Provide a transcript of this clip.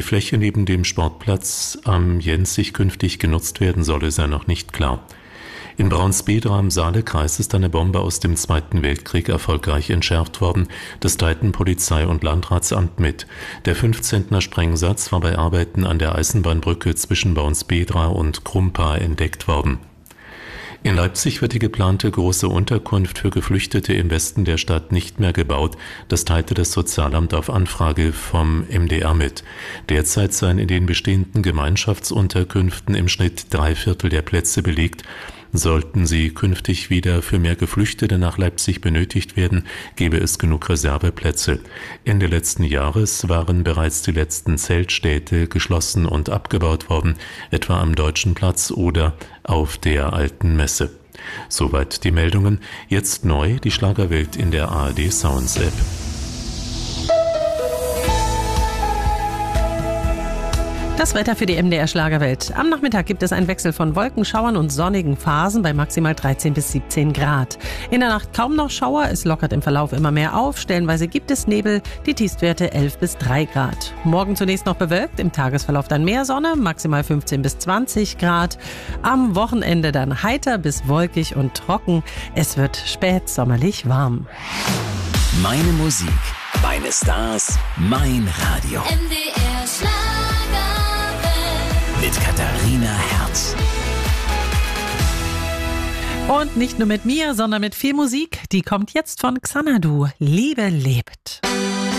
Fläche neben dem Sportplatz am Jensich künftig genutzt werden solle, sei noch nicht klar. In Braunsbedra im Saalekreis ist eine Bombe aus dem Zweiten Weltkrieg erfolgreich entschärft worden. Das teilten Polizei und Landratsamt mit. Der 15. Sprengsatz war bei Arbeiten an der Eisenbahnbrücke zwischen Braunsbedra und Krumpa entdeckt worden. In Leipzig wird die geplante große Unterkunft für Geflüchtete im Westen der Stadt nicht mehr gebaut. Das teilte das Sozialamt auf Anfrage vom MDR mit. Derzeit seien in den bestehenden Gemeinschaftsunterkünften im Schnitt 3/4 der Plätze belegt. Sollten sie künftig wieder für mehr Geflüchtete nach Leipzig benötigt werden, gäbe es genug Reserveplätze. Ende letzten Jahres waren bereits die letzten Zeltstädte geschlossen und abgebaut worden, etwa am Deutschen Platz oder auf der Alten Messe. Soweit die Meldungen. Jetzt neu die Schlagerwelt in der ARD Sounds App. Das Wetter für die MDR Schlagerwelt. Am Nachmittag gibt es einen Wechsel von Wolkenschauern und sonnigen Phasen bei maximal 13 bis 17 Grad. In der Nacht kaum noch Schauer, es lockert im Verlauf immer mehr auf. Stellenweise gibt es Nebel, die Tiefstwerte 11 bis 3 Grad. Morgen zunächst noch bewölkt, im Tagesverlauf dann mehr Sonne, maximal 15 bis 20 Grad. Am Wochenende dann heiter bis wolkig und trocken. Es wird spätsommerlich warm. Meine Musik, meine Stars, mein Radio. MDR Schlagerwelt. Mit Katharina Herz. Und nicht nur mit mir, sondern mit viel Musik. Die kommt jetzt von Xanadu. Liebe lebt.